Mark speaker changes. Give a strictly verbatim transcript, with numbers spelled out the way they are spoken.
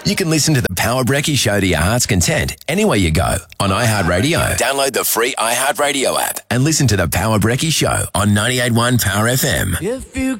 Speaker 1: You can listen to the Power Brekkie Show to your heart's content anywhere you go on iHeartRadio. Download the free iHeartRadio app and listen to the Power Brekkie Show on ninety-eight point one Power F M.
Speaker 2: If you